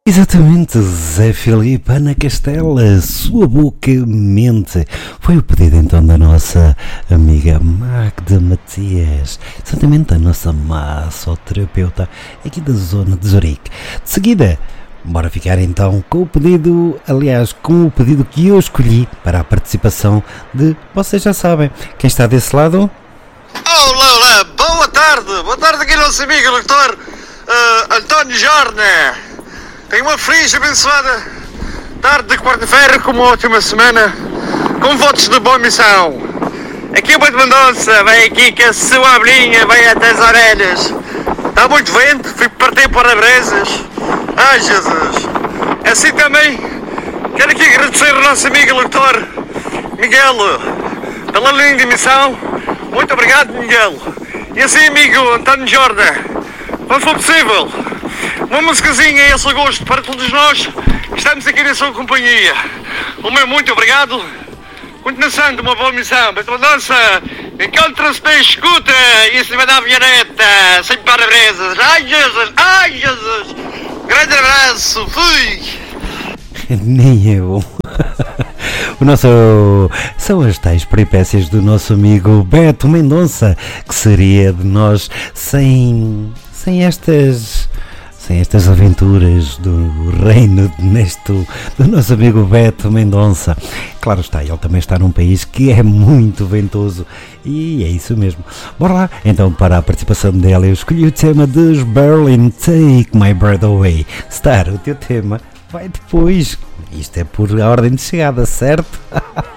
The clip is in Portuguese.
Exatamente, Zé Filipe, Ana Castela, sua boca mente. Foi o pedido então da nossa amiga Magda Matias, exatamente a nossa massoterapeuta aqui da zona de Zurique. De seguida, bora ficar então com o pedido, aliás, com o pedido que eu escolhi para a participação de, vocês já sabem, quem está desse lado? Olá, boa tarde aqui nosso amigo doutor António Jorge. Tenho uma feliz e abençoada tarde de quarta-feira com uma ótima semana, com votos de boa missão. Aqui o Beto Mendonça, vem aqui com a sua abelhinha, vem até as orelhas. Está muito vento, fui partir para brezas. Ai Jesus! Assim também, quero aqui agradecer ao nosso amigo doutor Miguel pela linda missão. Muito obrigado, Miguel. E assim, amigo António Jorge, quando for possível, uma musicazinha a esse gosto para todos nós que estamos aqui na sua companhia. O meu muito obrigado. Continuação de uma boa missão. Beto Mendonça, encontra-se na escuta e acima da avioneta, sem para-brezas. Ai Jesus! Grande abraço, fui! Nem eu. O nosso... São as tais peripécias do nosso amigo Beto Mendonça. Que seria de nós sem estas aventuras do reino do nosso amigo Beto Mendonça. Claro está, ele também está num país que é muito ventoso e é isso mesmo. Bora lá, então, para a participação dela eu escolhi o tema dos Berlin, Take My Breath Away. Star, o teu tema vai depois. Isto é por ordem de chegada, certo?